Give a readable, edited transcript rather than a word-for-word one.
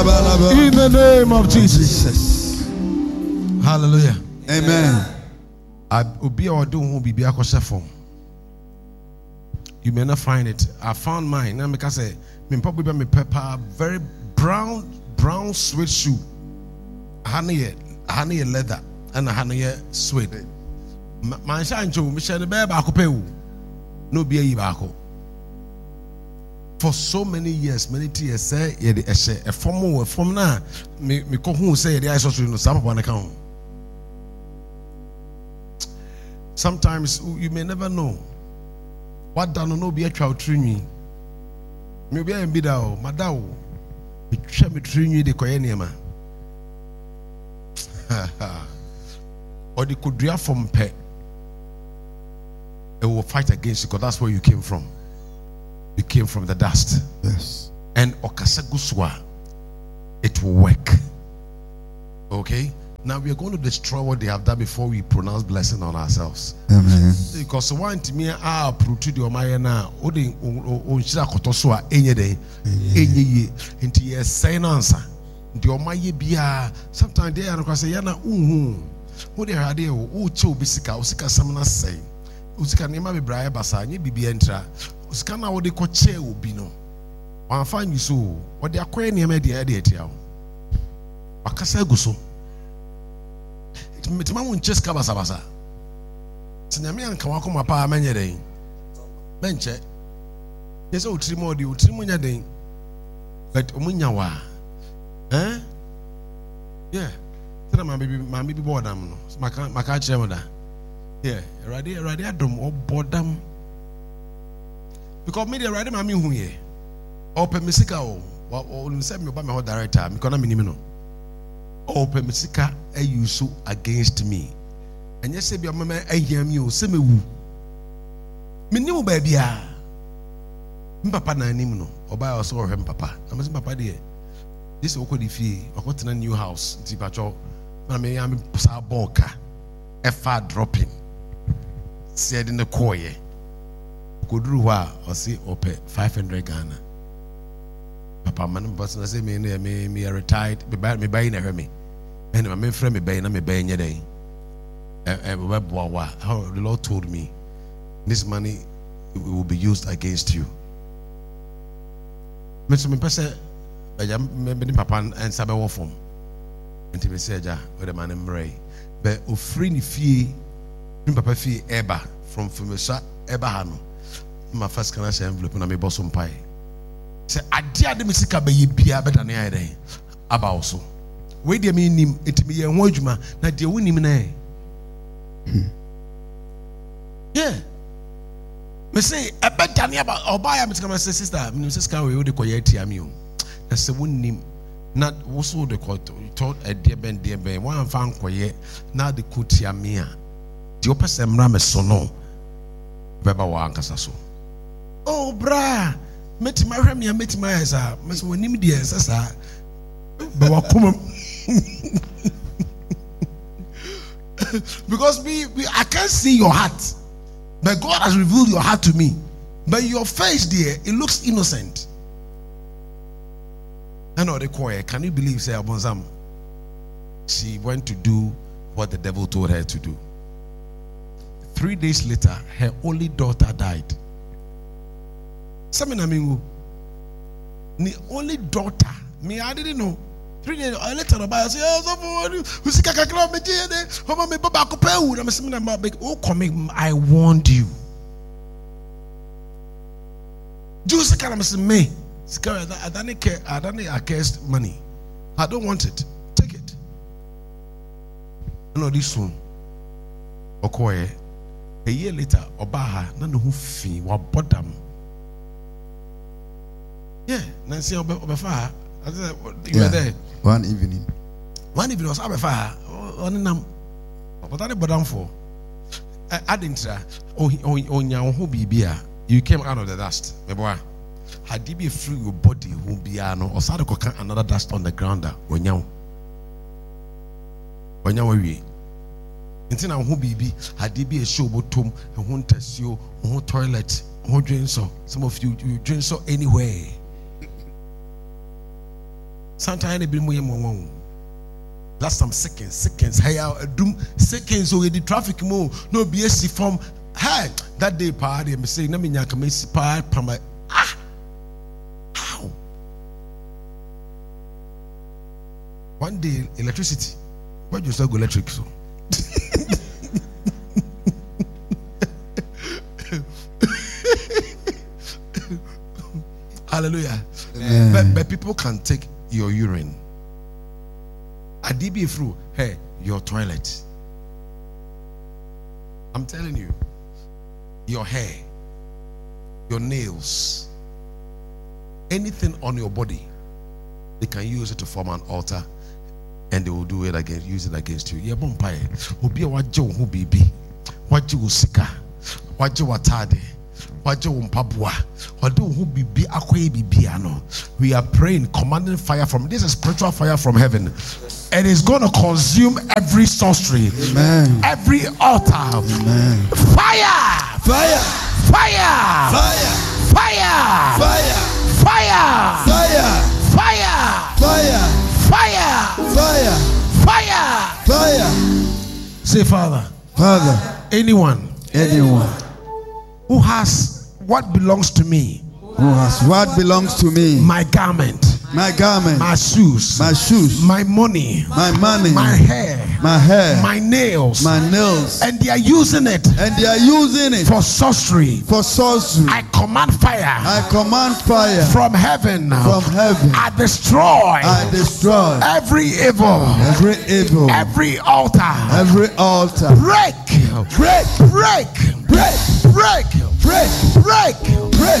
In the name of Jesus. Hallelujah. Amen. You may not find it. I found mine. Now because I probably my pepper very brown suede shoe. Honey leather and a honey suede. My son Joe Michelle the bear back no be back. For so many years, many years, say a form now. Me ko who say the eyes also no some one account. Sometimes you may never know. What done no be a child training. Maybe I am bidao, madao. Me training the koyeniama. Or the kudria from pet. It will fight against you because that's where you came from. You came from the dust. Yes. And okasaguswa, it will work. Okay? Now we are going to destroy what they have done before we pronounce blessing on ourselves. Amen. Because one to me are prutu the Omayana, Odin Onshira Kotoswa, any day, any year, into your sign answer. The Omaye Bia, sometimes they are across a yana, who they had there, who cho bisika, Usika Samana say, Usika Nema Bibra Basa, ye be entra, Uskana, what they call chair ubino. One find you so, what they are quite near the idea. Wakasa Guso. Metima won cheska basa tinyame anka wakoma pa manye den benche yesa utrimo di utrimo nya den but omunya wa yeah tell my baby boredom no maka chere da yeah ready adom o boredom because me dey ready mami hu ye o pe misika o nse me ba me ho director me kona minimi no open misika ayusu against me and yes be mama ahia me o se mewu menim ba bia mpapa na anim no oba o so ohwem papa na me papa de this okodi fie okotena new house nti pacho na me ya me sa boka efa dropping said in the koye koduru wa o se ope 500 Ghana. Papa man boss na say me retired me buy na hwe me and my friend me buy na me buy nya den how the Lord told me this money will be used against you. Me so me pese me papa and sabe wo form enti me say ja we the man mray but ofri ni fie me papa fie eba from Fumesa eba ha no my first can I envelope na me boss on pie. Say adia de misika be bia beda na yare about so we de me nim etimi ye ho adwuma na de wonim na yeah me say e beda na about obaya me tell say sister me sister we de koye tia me o na say wonim na wo so de ko to e de ben wan fa nkoye na de ko tia me a de opese mra me so no beba wa ankasa so oh bra met my remy met my eyes must when him the sasa but come because we I can't see your heart but God has revealed your heart to me but your face there it looks innocent. I know the choir can you believe say Abonzam she went to do what the devil told her to do. 3 days later her only daughter died. The only daughter, me, I didn't know. 3 days later, I say, oh, come, I warned you. Jews can say, me, I don't care, I don't against money. I don't want it. Take it. No, this one. Okoye. A year later, Obaha, none who fee, what bottom. Yeah, Nancy Obefa. You were there. One evening was Obefa. On them. But I didn't for. I didn't. You came out of the dust. Had you be free your body, who be or start to another dust on the ground. When you until who be had you be a show bottom and won't test you, whole toilet, whole drink so. Some of you drink so anyway. Sometimes they bring me that's some seconds. Hey, doom seconds. So the traffic more no BSC from. Hey, that day party. I'm saying, "Let me nyaka me si pa pama." Ah, how? One day electricity. Why you say go electric so? Hallelujah. But people can take your urine. A DB through, hey, your toilet. I'm telling you, your hair, your nails, anything on your body, they can use it to form an altar, and they will do it against, use it against you. Yeah, bompire. Obi wajo hu bibi, wajo usika, wajo watade. We are praying, commanding fire from this is spiritual fire from heaven. It is going to consume every sorcery, amen. Every altar. Amen. Fire! Fire! Fire! Fire! Fire! Fire! Fire! Fire! Fire! Fire! Fire! Fire! Fire! Fire! Say, Father. Father. Anyone who has what belongs to me, my garment, my shoes, my money, my hair, my nails, and they are using it for sorcery. I command fire from heaven. I destroy every evil, every altar. Break.